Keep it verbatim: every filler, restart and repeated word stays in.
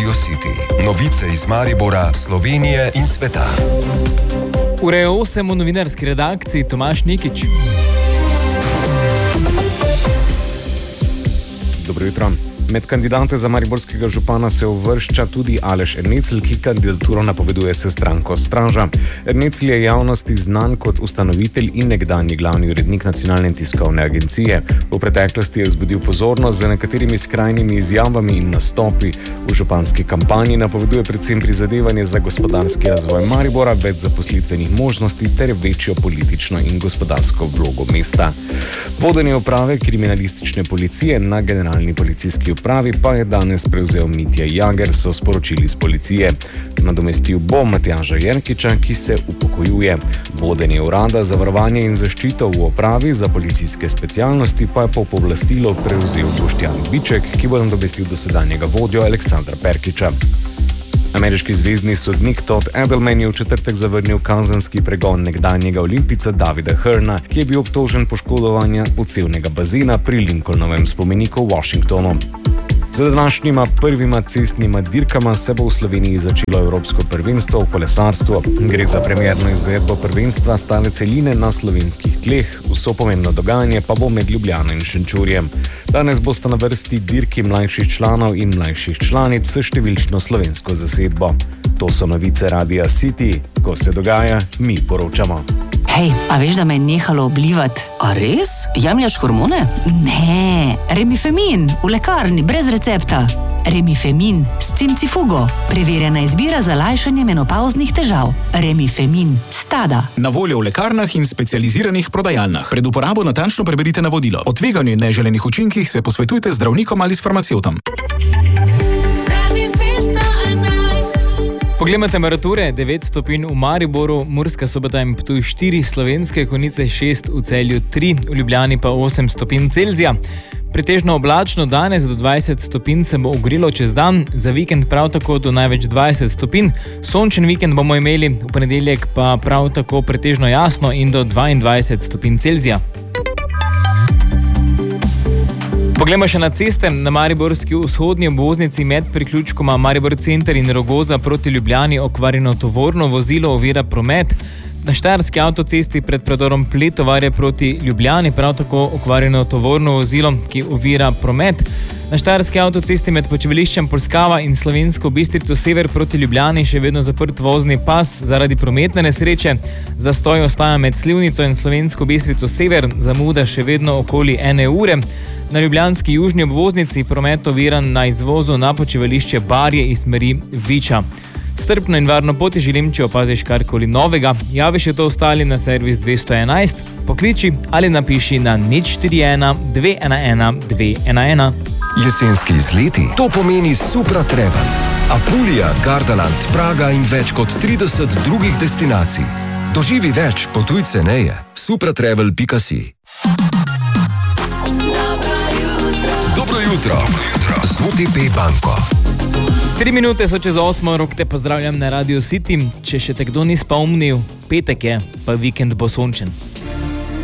Radio City. Novice iz Maribora, Slovenije in sveta. Ure osem v novinarski redakciji Tomaž Nikič. Dobro jutro. Med kandidate za mariborskega župana se uvršča tudi Aleš Ernecl, ki kandidaturo napoveduje s stranko Straža. Ernecl je javnosti znan kot ustanovitelj in nekdanji glavni urednik Nacionalne tiskovne agencije. V preteklosti je vzbudil pozornost za nekaterimi skrajnimi izjavami in nastopi. V županski kampanji napoveduje predvsem prizadevanje za gospodarski razvoj Maribora, več zaposlitvenih možnosti ter večjo politično in gospodarsko vlogo mesta. Vodenje uprave kriminalistične policije na generalni policijski upravi pa je danes prevzel Mitja Jager, so sporočili z policije. Nadomestil bo Matjaža Jerkiča, ki se upokojuje. Vodenje urada za varovanje in zaščito v upravi za policijske specialnosti pa je po pooblastilu prevzel Boštjan Biček, ki bo nadomestil dosedanjega vodjo Aleksandra Perkiča. Ameriški zvezni sodnik Todd Edelman je v četrtek zavrnil kazenski pregon nekdanjega olimpijca Davida Hearna, ki je bil obtožen poškodovanja odsevnega bazena pri Lincolnovem spomeniku v Washingtonu. Z današnjima prvima cestnima dirkama se bo v Sloveniji začelo Evropsko prvenstvo v kolesarstvu. Gre za premierno izvedbo prvenstva stale celine na slovenskih tleh, vso pomembno dogajanje pa bo med Ljubljano in Šenčurjem. Danes bosta na vrsti dirki mlajših članov in mlajših članic s številčno slovensko zasedbo. To so novice Radia City. Ko se dogaja, mi poročamo. Hej, a veš, da me je nehalo oblivati? A res? Jemljaš hormone? Ne, Remifemin, v lekarni, brez recepta. Remifemin s cimcifugo. Preverjena izbira za lajšanje menopavznih težav. Remifemin, Stada. Na voljo v lekarnah in specializiranih prodajalnah. Pred uporabo natančno preberite navodilo. O tveganju in neželenih učinkih se posvetujte z zdravnikom ali s farmacevtom. Poglejmo temperature, devet stopinj v Mariboru, Murska Sobota in Ptuj štiri, Slovenske Konjice šest, v Celju tri, v Ljubljani pa osem stopinj Celzija. Pretežno oblačno, danes do dvajset stopinj se bo ogrelo čez dan, za vikend prav tako do največ dvajset stopinj. Sončen vikend bomo imeli, v ponedeljek pa prav tako pretežno jasno in do dvaindvajset stopinj Celzija. Poglejmo še na ceste. Na mariborski vzhodnji obvoznici med priključkoma Maribor Center in Rogoza proti Ljubljani okvarjeno tovorno vozilo ovira promet. Na štajerski avtocesti pred predorom Pletovarje proti Ljubljani prav tako okvarjeno tovorno vozilo, ki ovira promet. Na štajerski avtocesti med počivališčem Polskava in Slovensko Bistrico sever proti Ljubljani še vedno zaprt vozni pas zaradi prometne nesreče. Zastoj ostaja med Slivnico in Slovensko Bistrico sever, zamuda še vedno okoli ene ure. Na ljubljanski južni obvoznici promet oviran na izvozu na počivališče Barje iz smeri Viča. Strpno in varno poti želim, če opaziš karkoli novega, javi še to ostali na servis dvesto enajst, pokliči ali napiši na nič štiri ena dve ena ena dve ena ena. Jesenski izleti, to pomeni Supra Travel. Apulija, Gardaland, Praga in več kot trideset drugih destinacij. Doživi več, potuj ceneje. supratravel pika si. Dobro jutro z O T P banko. Tri minute so čez osmo, rok te pozdravljam na Radio City. Če še te kdo ni spomnil, petek je, pa vikend bo sončen.